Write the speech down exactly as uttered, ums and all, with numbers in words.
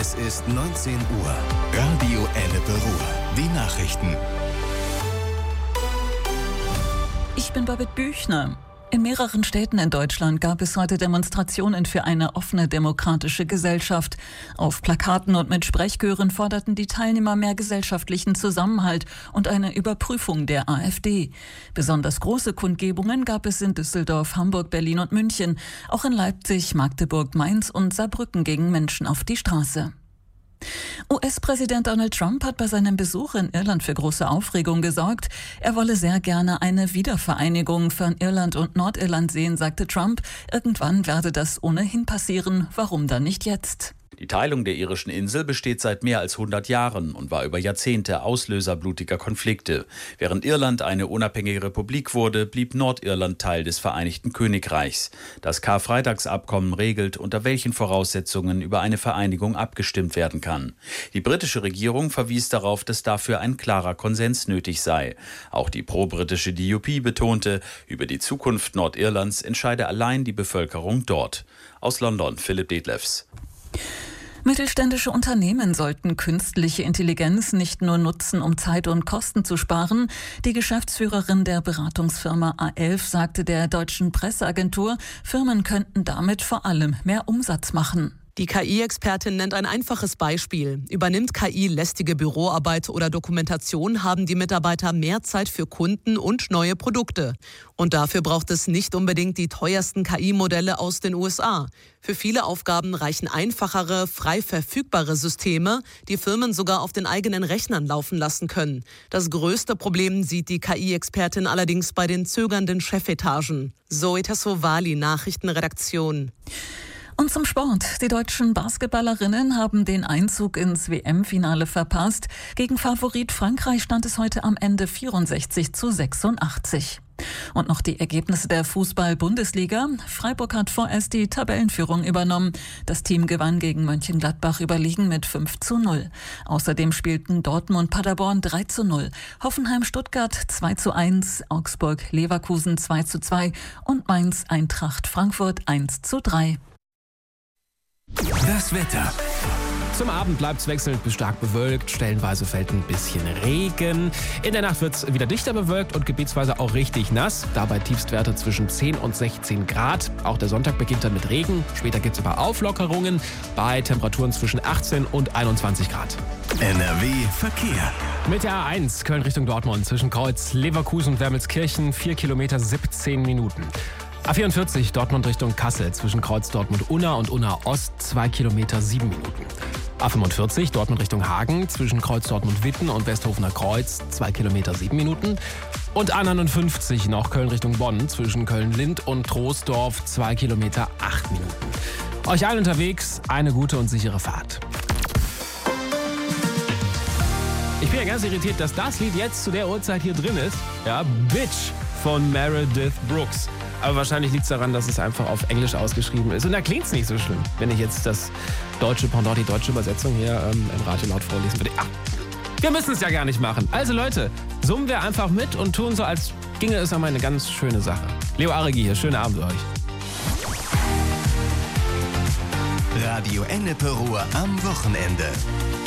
Es ist neunzehn Uhr. Radio Ennepe Ruhr. Die Nachrichten. Ich bin Babette Büchner. In mehreren Städten in Deutschland gab es heute Demonstrationen für eine offene demokratische Gesellschaft. Auf Plakaten und mit Sprechchören forderten die Teilnehmer mehr gesellschaftlichen Zusammenhalt und eine Überprüfung der AfD. Besonders große Kundgebungen gab es in Düsseldorf, Hamburg, Berlin und München. Auch in Leipzig, Magdeburg, Mainz und Saarbrücken gingen Menschen auf die Straße. U S-Präsident Donald Trump hat bei seinem Besuch in Irland für große Aufregung gesorgt. Er wolle sehr gerne eine Wiedervereinigung von Irland und Nordirland sehen, sagte Trump. Irgendwann werde das ohnehin passieren. Warum dann nicht jetzt? Die Teilung der irischen Insel besteht seit mehr als hundert Jahren und war über Jahrzehnte Auslöser blutiger Konflikte. Während Irland eine unabhängige Republik wurde, blieb Nordirland Teil des Vereinigten Königreichs. Das Karfreitagsabkommen regelt, unter welchen Voraussetzungen über eine Vereinigung abgestimmt werden kann. Die britische Regierung verwies darauf, dass dafür ein klarer Konsens nötig sei. Auch die pro-britische D U P betonte, über die Zukunft Nordirlands entscheide allein die Bevölkerung dort. Aus London, Philipp Detlefs. Mittelständische Unternehmen sollten künstliche Intelligenz nicht nur nutzen, um Zeit und Kosten zu sparen. Die Geschäftsführerin der Beratungsfirma A elf sagte der deutschen Presseagentur, Firmen könnten damit vor allem mehr Umsatz machen. Die K I-Expertin nennt ein einfaches Beispiel. Übernimmt K I lästige Büroarbeit oder Dokumentation, haben die Mitarbeiter mehr Zeit für Kunden und neue Produkte. Und dafür braucht es nicht unbedingt die teuersten K I-Modelle aus den U S A. Für viele Aufgaben reichen einfachere, frei verfügbare Systeme, die Firmen sogar auf den eigenen Rechnern laufen lassen können. Das größte Problem sieht die K I-Expertin allerdings bei den zögernden Chefetagen. Zoe Tassovali, Nachrichtenredaktion. Und zum Sport. Die deutschen Basketballerinnen haben den Einzug ins W M-Finale verpasst. Gegen Favorit Frankreich stand es heute am Ende vierundsechzig zu sechsundachtzig. Und noch die Ergebnisse der Fußball-Bundesliga. Freiburg hat vorerst die Tabellenführung übernommen. Das Team gewann gegen Mönchengladbach überlegen mit fünf zu null. Außerdem spielten Dortmund-Paderborn drei zu null, Hoffenheim-Stuttgart zwei zu eins, Augsburg-Leverkusen zwei zu zwei und Mainz-Eintracht-Frankfurt eins zu drei. Das Wetter. Zum Abend bleibt es wechselnd bis stark bewölkt. Stellenweise fällt ein bisschen Regen. In der Nacht wird es wieder dichter bewölkt und gebietsweise auch richtig nass. Dabei Tiefstwerte zwischen zehn und sechzehn Grad. Auch der Sonntag beginnt dann mit Regen. Später gibt es aber Auflockerungen bei Temperaturen zwischen achtzehn und einundzwanzig Grad. N R W Verkehr. Mit der A eins Köln Richtung Dortmund zwischen Kreuz Leverkusen und Wermelskirchen vier Kilometer siebzehn Minuten. A vierundvierzig Dortmund Richtung Kassel zwischen Kreuz Dortmund-Unna und Unna-Ost zwei Kilometer sieben Minuten. A fünfundvierzig Dortmund Richtung Hagen zwischen Kreuz Dortmund-Witten und Westhofener Kreuz zwei Kilometer sieben Minuten. Und A neunundfünfzig noch Köln Richtung Bonn zwischen Köln-Lind und Troisdorf zwei Kilometer acht Minuten. Euch allen unterwegs eine gute und sichere Fahrt. Ich bin ja ganz irritiert, dass das Lied jetzt zu der Uhrzeit hier drin ist. Ja, Bitch von Meredith Brooks. Aber wahrscheinlich liegt es daran, dass es einfach auf Englisch ausgeschrieben ist. Und da klingt es nicht so schlimm, wenn ich jetzt das deutsche Pendant, die deutsche Übersetzung hier ähm, im Radio laut vorlesen würde. Ach, wir müssen es ja gar nicht machen. Also Leute, summen wir einfach mit und tun so, als ginge es um eine ganz schöne Sache. Leo Aregi hier, schönen Abend euch. Radio Ennepe Ruhr am Wochenende.